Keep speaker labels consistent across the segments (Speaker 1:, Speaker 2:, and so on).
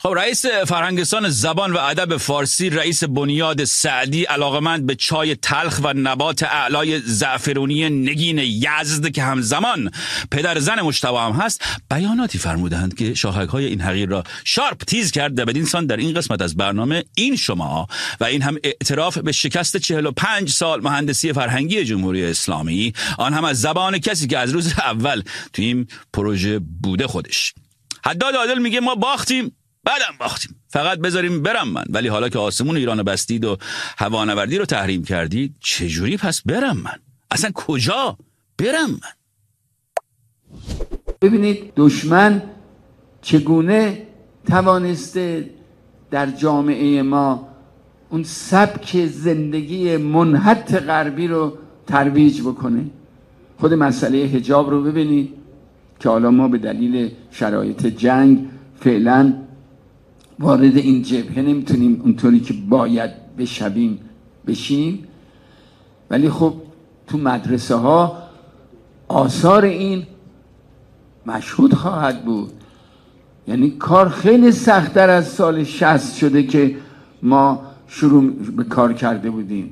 Speaker 1: خب رئیس فرهنگستان زبان و ادب فارسی، رئیس بنیاد سعدی، علاقمند به چای تلخ و نبات اعلای زعفرونی نگین یزد که همزمان پدر زن مجتبی هم هست، بیاناتی فرمودند که شاخه‌های این حقیر را شارپ تیز کرد. بدین سان در این قسمت از برنامه این شما و این هم اعتراف به شکست 45 سال مهندسی فرهنگی جمهوری اسلامی، آن هم از زبان کسی که از روز اول تو این پروژه بوده خودش. حداد عادل میگه ما باختیم، بعدم باختیم، فقط بذاریم برم من. ولی حالا که آسمون ایران بستید و هوانوردی رو تحریم کردید، چجوری پس برم من؟ اصلا کجا برم من؟
Speaker 2: ببینید دشمن چگونه توانسته در جامعه ما اون سبک زندگی منحط غربی رو ترویج بکنه. خود مسئله حجاب رو ببینید که حالا ما به دلیل شرایط جنگ فعلا وارد این جبهه نمیتونیم اونطوری که باید بشیم، ولی خب تو مدرسه ها آثار این مشهود خواهد بود. یعنی کار خیلی سخت‌تر از سال 60 شده که ما شروع به کار کرده بودیم.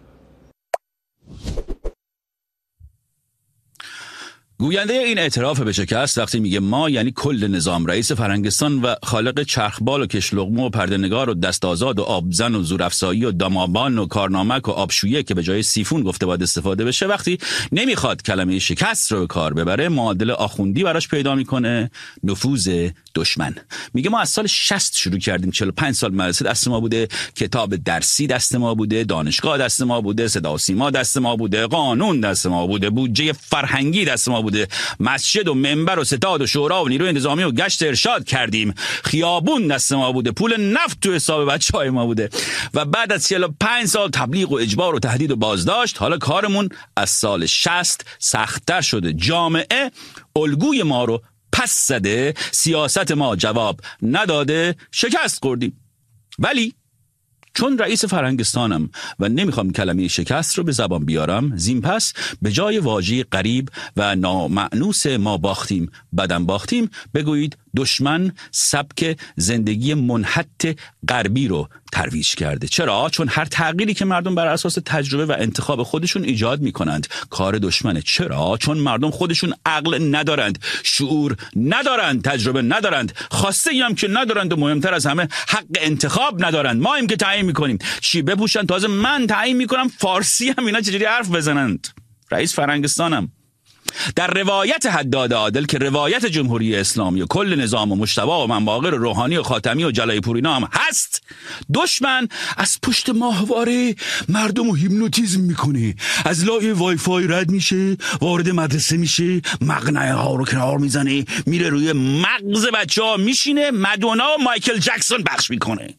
Speaker 1: گوینده این اعتراف به شکست وقتی میگه ما یعنی کل نظام، رئیس فرهنگستان و خالق چرخبال و کشلقمه و پردهنگار و دست آزاد و آبزن و زورافزایی و دماوان و کارنامک و آبشویه که به جای سیفون گفته باید استفاده بشه، وقتی نمیخواد کلمه شکست رو به کار ببره، معادل آخوندی براش پیدا میکنه: نفوذ دشمن. میگه ما از سال 60 شروع کردیم، 45 سال مدرسه دست ما بوده، کتاب درسی دست ما بوده، دانشگاه دست ما بوده، صدا و سیما دست ما بوده، قانون دست ما بوده، بودجه فرهنگی دست ما بوده، مسجد و منبر و ستاد و شورا و نیروی انتظامی و گشت ارشاد کردیم، خیابون دست ما بوده، پول نفت تو حساب بچهای ما بوده. و بعد از 45 سال تبلیغ و اجبار و تهدید و بازداشت، حالا کارمون از سال 60 سخت‌تر شده. جامعه الگوی ما رو پس زده، سیاست ما جواب نداده، شکست خوردیم. ولی چون رئیس فرهنگستانم و نمیخوام کلمه شکست رو به زبان بیارم، زین پس به جای واژه غریب و نامأنوس ما باختیم بدم باختیم، بگویید دشمن سبک زندگی منحط غربی رو ترویج کرده. چرا؟ چون هر تغییری که مردم بر اساس تجربه و انتخاب خودشون ایجاد میکنند کار دشمنه. چرا؟ چون مردم خودشون عقل ندارند، شعور ندارند، تجربه ندارند، خواسته هم که ندارند و مهمتر از همه حق انتخاب ندارند. ما هم که تعیین میکنیم چی بپوشن، تازه من تعیین میکنم فارسی هم اینا چجوری حرف بزنند. رئیس فرهنگستانم. در روایت حداد عادل که روایت جمهوری اسلامی و کل نظام و مجتبی و منباقر و روحانی و خاتمی و جلای پورینا هم هست، دشمن از پشت ماهواره مردم رو هیپنوتیزم میکنه، از لای وای فای رد میشه، وارد مدرسه میشه، مقنعه ها رو کنار میزنه، میره روی مغز بچه ها میشینه، مدونا و مایکل جکسون پخش میکنه.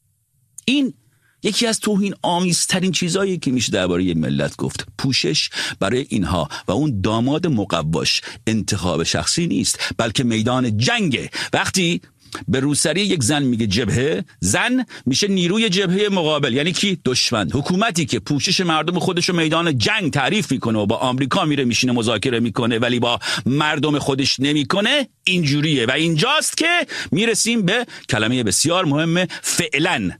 Speaker 1: این یکی از توهین آمیزترین چیزایی که میشه درباره یک ملت گفت. پوشش برای اینها و اون داماد مقواش انتخاب شخصی نیست، بلکه میدان جنگه. وقتی به روسری یک زن میگه جبهه، زن میشه نیروی جبهه مقابل. یعنی کی؟ دشمن. حکومتی که پوشش مردم خودشو میدان جنگ تعریف میکنه و با آمریکا میره میشینه مذاکره میکنه ولی با مردم خودش نمیکنه، اینجوریه. و اینجاست که میرسیم به کلمه بسیار مهم: فعلا.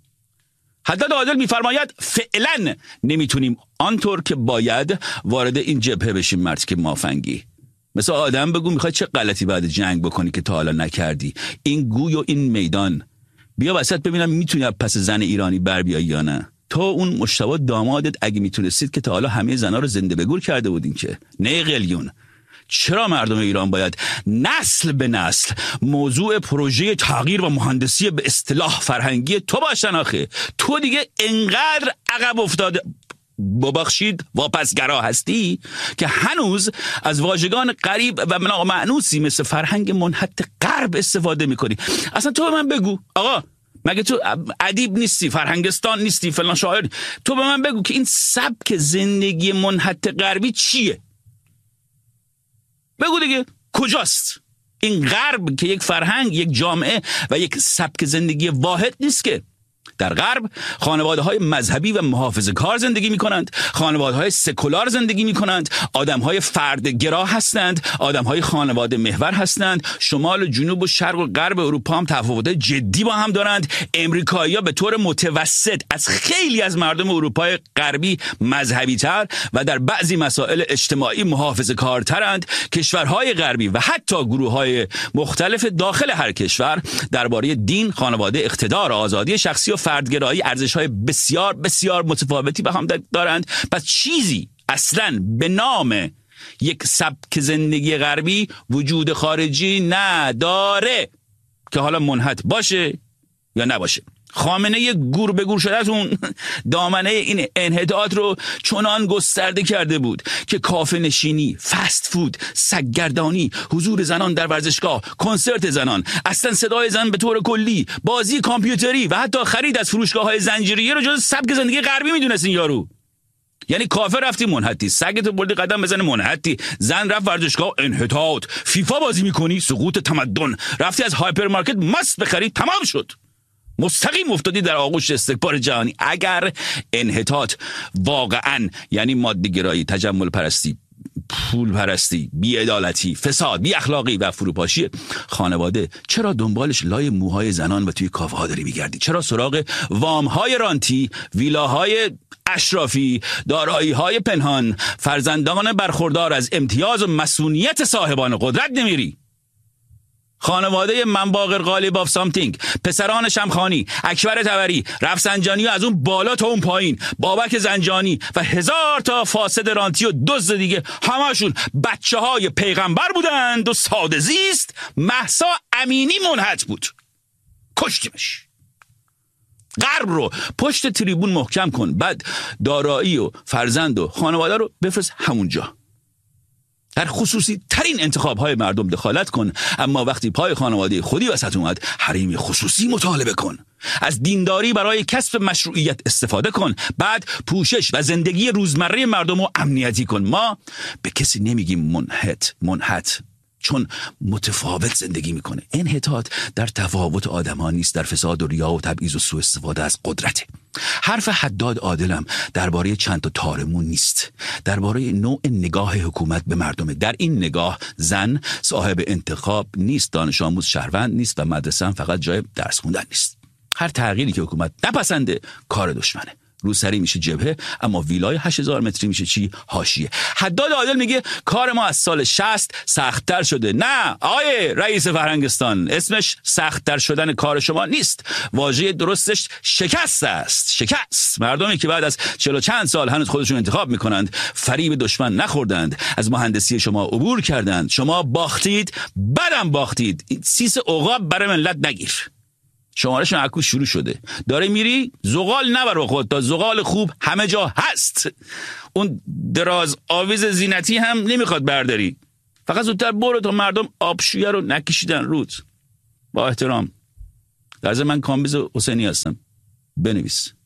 Speaker 1: حداد عادل میفرماید فعلا نمیتونیم آنطور که باید وارد این جبهه بشیم. مرد که مافنگی، مثل آدم بگو میخوای چه غلطی بعد جنگ بکنی که تا حالا نکردی. این گوی و این میدان، بیا وسط ببینم میتونی پس زن ایرانی بر بیایی یا نه. تو اون مجتبی دامادت اگه میتونستید که تا حالا همه زنا رو زنده به گور کرده بودین که نه قلیون. چرا مردم ایران باید نسل به نسل موضوع پروژه تغییر و مهندسی به اصطلاح فرهنگی تو باشن؟ آخه تو دیگه انقدر عقب افتاده، ببخشید واپسگرا هستی که هنوز از واژگان غریب و نامأنوسی مثل فرهنگ منحط غرب استفاده میکنی. اصلا تو به من بگو آقا، مگه تو ادیب نیستی، فرهنگستان نیستی، فلان شاعر؟ تو به من بگو که این سبک زندگی منحط غربی چیه؟ بگو دیگه کجاست این غرب که یک فرهنگ، یک جامعه و یک سبک زندگی واحد نیست که؟ در غرب خانواده‌های مذهبی و محافظه‌کار زندگی می‌کنند، خانواده‌های سکولار زندگی می‌کنند، آدم‌های فردگرا هستند، آدم‌های خانواده محور هستند. شمال و جنوب و شرق و غرب اروپا هم تفاوت‌های جدی با هم دارند. امریکایی‌ها به طور متوسط از خیلی از مردم اروپای غربی مذهبی‌تر و در بعضی مسائل اجتماعی محافظه‌کارترند. کشورهای غربی و حتی گروه‌های مختلف داخل هر کشور درباره دین، خانواده، اقتدار، آزادی شخصی و فردگرایی ارزش‌های بسیار بسیار متفاوتی به هم دارند. پس چیزی اصلاً به نام یک سبک زندگی غربی وجود خارجی نداره که حالا منحط باشه یا نباشه. خامنه گور به گور شده‌تون دامنه این انحطاط رو چنان گسترده کرده بود که کافه نشینی، فست فود، سگگردانی، حضور زنان در ورزشگاه، کنسرت زنان، اصلا صدای زن به طور کلی، بازی کامپیوتری و حتی خرید از فروشگاه‌های زنجیره‌ای رو جز سبک زندگی غربی میدونست این یارو. یعنی کافه رفتی منحطی، سگت بردی قدم بزنه منحطی، زن رفت ورزشگاه انحطاط، فیفا بازی میکنی سقوط تمدن، رفتی از هایپرمارکت ماست بخری تمام شد، مستقیم افتادی در آغوش استکبار جهانی. اگر انحطاط واقعا یعنی ماده‌گرایی، تجمل پرستی، پول پرستی، بی‌عدالتی، فساد، بی اخلاقی و فروپاشی خانواده، چرا دنبالش لای موهای زنان و توی کافه ها داری میگردی؟ چرا سراغ وام‌های رانتی، ویلاهای اشرافی، دارایی‌های پنهان، فرزندان برخوردار از امتیاز و مسئولیت صاحبان قدرت نمیری؟ خانواده منباغر غالب آف سامتینگ، پسران شمخانی، اکبر طبری، رفسنجانی و از اون بالا تا اون پایین، بابک زنجانی و هزار تا فاسد رانتی و دزد دیگه، همشون بچه‌های پیغمبر بودند و ساده زیست. مهسا امینی منحط بود، کشتیمش. غرب رو پشت تریبون محکم کن، بعد دارایی و فرزند و خانواده رو بفرست همونجا. در خصوصی ترین انتخاب‌های مردم دخالت کن، اما وقتی پای خانواده خودی وسط اومد، حریم خصوصی مطالبه کن. از دینداری برای کسب مشروعیت استفاده کن، بعد پوشش و زندگی روزمره مردم رو امنیتی کن. ما به کسی نمیگیم منحط چون متفاوت زندگی میکنه. انحطاط در تفاوت آدم‌ها نیست، در فساد و ریا و تبعیض و سوء استفاده از قدرته. حرف حداد عادلم درباره چند تا تارمون نیست، درباره نوع نگاه حکومت به مردمه. در این نگاه زن صاحب انتخاب نیست، دانش آموز شهروند نیست و مدرسه هم فقط جای درس خوندن نیست. هر تغییری که حکومت نپسنده کار دشمنه. روسری میشه جبهه، اما ویلای 8000 متری میشه چی؟ حاشیه. حداد عادل میگه کار ما از سال 60 سخت‌تر شده. نه آقای رئیس فرهنگستان، اسمش سخت‌تر شدن کار شما نیست، واژه درستش شکست است. شکست. مردمی که بعد از 40 چند سال هنوز خودشون انتخاب میکنند، فریب دشمن نخوردند، از مهندسی شما عبور کردند. شما باختید، بعدم باختید. سیس عقاب برای ملت نگیر. شمارشون اکو شروع شده. داره میری زغال نبر با خود، تا زغال خوب همه جا هست. اون دراز آویز زینتی هم نمیخواد برداری، فقط زودتر برو تا مردم آبشویه رو نکشیدن رود. با احترام، در ضمن من کامبیز حسینی هستم. بنویس.